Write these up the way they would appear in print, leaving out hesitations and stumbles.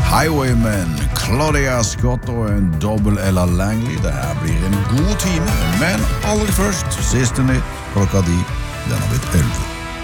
Highwaymen, Claudia Scott og en dobbel Ella Langley. Det her blir en god time, men aller først, siste nytt, klokka 10, den har blitt 11.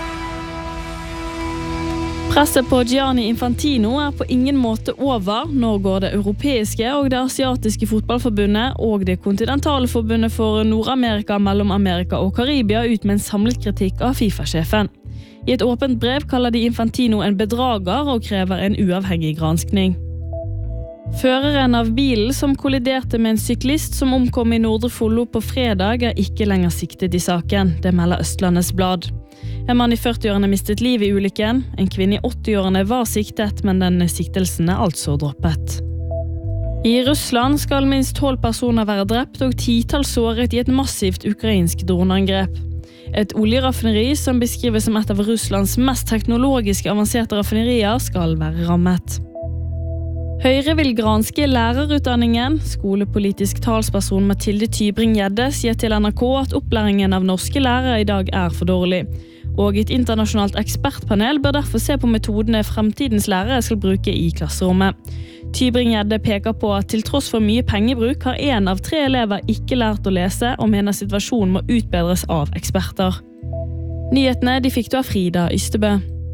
Presset på Gianni Infantino på ingen måte over. Nå går det europeiske og det asiatiske fotballforbundet og det kontinentale forbundet for Nord-Amerika, Mellom-Amerika og Karibia ut med en samlet kritikk av FIFA-sjefen. I et åpent brev kaller de Infantino en bedrager og krever en uavhengig granskning. Føreren av bilen som kolliderte med en syklist som omkom i Nordre Follo på fredag ikke lenger siktet i saken, det melder Østlandets Blad. En mann i 40-årene mistet liv i ulykken, en kvinne i 80-årene var siktet, men den siktelsen altså droppet. I Russland skal minst 12 personer være drept og 10-tall såret i et massivt ukrainsk droneangrep. Et oljeraffineri som beskrives som et av Russlands mest teknologisk avanserte raffinerier skal være rammet. Høyre vil granske lærerutdanningen. Skolepolitisk talsperson Mathilde Tybring-Gjedde sier til NRK at opplæringen av norske lærere i dag for dårlig. Og et internasjonalt ekspertpanel bør derfor se på metodene fremtidens lærere skal bruke i klasserommet. Tybring-Gjedde peker på at til tross for mye pengebruk har 1 av 3 elever ikke lært å lese og mener situasjonen må utbedres av eksperter. Nyhetene de fikk du av Frida Ystebø.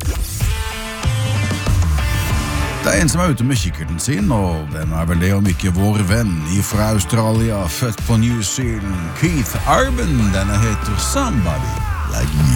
Det en som ute med kikkerten sin, og hvem vel det om ikke vår venn fra Australia, født på New Zealand, Keith Urban, denne heter Somebody Like You.